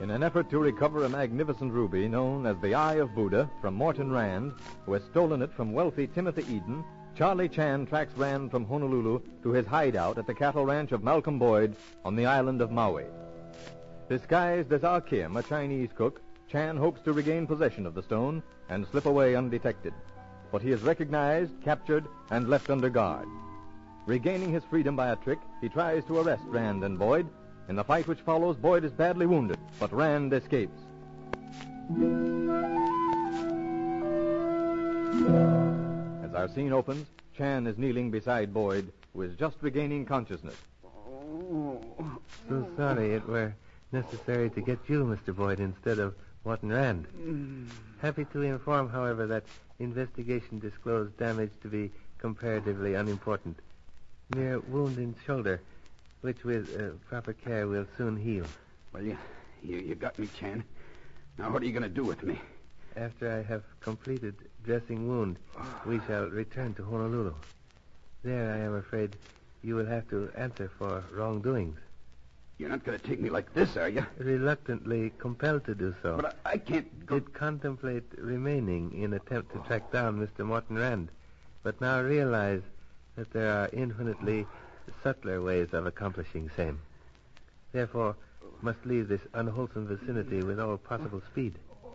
In an effort to recover a magnificent ruby known as the Eye of Buddha from Morton Rand, who has stolen it from wealthy Timothy Eden, Charlie Chan tracks Rand from Honolulu to his hideout at the cattle ranch of Malcolm Boyd on the island of Maui. Disguised as Ah Kim, a Chinese cook, Chan hopes to regain possession of the stone and slip away undetected. But he is recognized, captured, and left under guard. Regaining his freedom by a trick, he tries to arrest Rand and Boyd. In the fight which follows, Boyd is badly wounded, but Rand escapes. As our scene opens, Chan is kneeling beside Boyd, who is just regaining consciousness. So sorry it were necessary to get you, Mr. Boyd, instead of Morton Rand. Happy to inform, however, that investigation disclosed damage to be comparatively unimportant. Mere wound in shoulder, which with proper care will soon heal. Well, you got me, Chan. Now what are you going to do with me? After I have completed dressing wound, we shall return to Honolulu. There, I am afraid, you will have to answer for wrongdoings. You're not going to take me like this, are you? Reluctantly compelled to do so. But I can't go... Did contemplate remaining in attempt to track down Mr. Morton Rand, but now realize that there are infinitely subtler ways of accomplishing same. Therefore, must leave this unwholesome vicinity with all possible speed.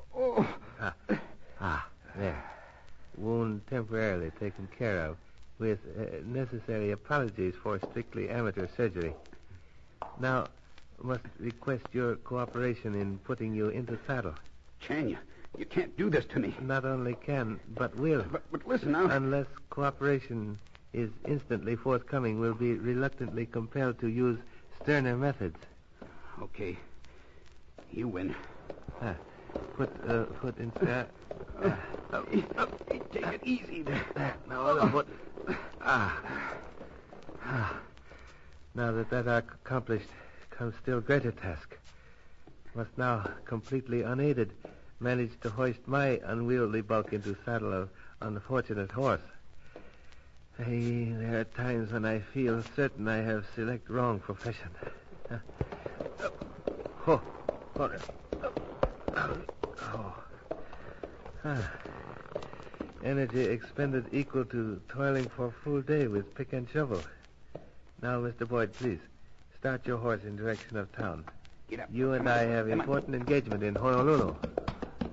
There. Wound temporarily taken care of, with necessary apologies for strictly amateur surgery. Now, must request your cooperation in putting you into saddle. Chan, you can't do this to me. Not only can, but will. But listen now. Unless cooperation is instantly forthcoming, will be reluctantly compelled to use sterner methods. Okay. You win. Put foot in... Take it easy there. Now, other foot. Now that are accomplished, comes still greater task. Must now, completely unaided, manage to hoist my unwieldy bulk into saddle of unfortunate horse. There are times when I feel certain I have select wrong profession. Energy expended equal to toiling for a full day with pick and shovel. Now, Mr. Boyd, please, start your horse in direction of town. Get up. You and I have important engagement in Honolulu.